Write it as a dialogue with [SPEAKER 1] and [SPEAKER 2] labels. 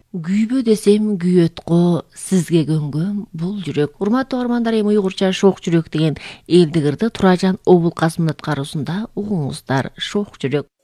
[SPEAKER 1] Күйбө десем күйөт го, сизге көнгөн бул жүрөк. Урматтуу угармандар, эми уйгурча Шоқ жүрөк деген элдик ырды Туражан Обулкасымдын аткаруусунда угуңуздар. Шоқ жүрөк.